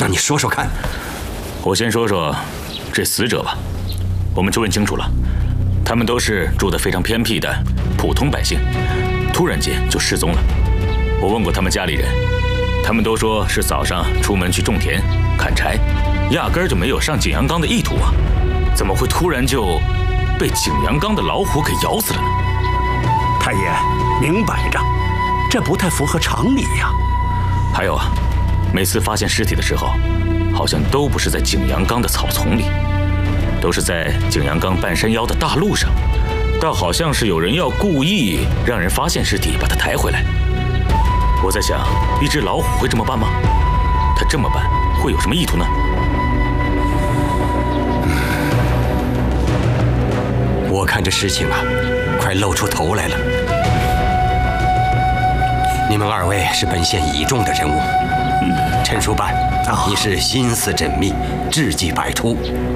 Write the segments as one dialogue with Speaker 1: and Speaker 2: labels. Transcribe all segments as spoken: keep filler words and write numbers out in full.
Speaker 1: 那你说说看。
Speaker 2: 我先说说这死者吧。我们去问清楚了，他们都是住得非常偏僻的普通百姓，突然间就失踪了。我问过他们家里人，他们都说是早上出门去种田砍柴，压根儿就没有上景阳冈的意图啊，怎么会突然就被景阳冈的老虎给咬死了呢？
Speaker 3: 太爷，明摆着，这不太符合常理呀。
Speaker 2: 还有啊，每次发现尸体的时候，好像都不是在景阳冈的草丛里，都是在景阳冈半山腰的大路上，倒好像是有人要故意让人发现尸体，把它抬回来。我在想，一只老虎会这么办吗？它这么办会有什么意图呢？
Speaker 1: 我看这事情啊，快露出头来了。你们二位是本县倚重的人物，嗯、陈叔办，哦、你是心思缜密，智计百出，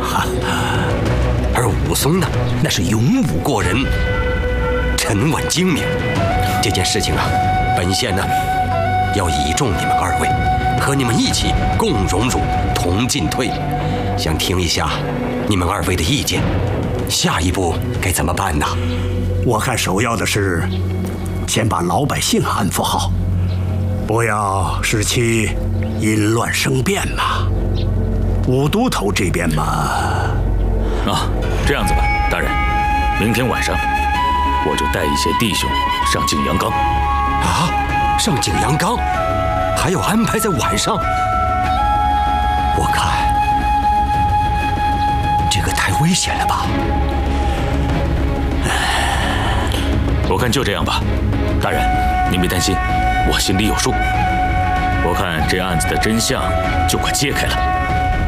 Speaker 1: 而武松呢，那是勇武过人，沉稳精明。这件事情啊，本县呢要倚重你们二位，和你们一起共荣辱，同进退。想听一下你们二位的意见，下一步该怎么办呢？
Speaker 3: 我看首要的是先把老百姓安抚好，不要使其因乱生变嘛。武都头这边嘛，
Speaker 2: 啊，这样子吧，大人，明天晚上我就带一些弟兄上景阳冈。
Speaker 1: 啊，上景阳冈，还要安排在晚上？我看这个太危险了吧。
Speaker 2: 我看就这样吧，大人，您别担心，我心里有数。我看这案子的真相就快揭开了。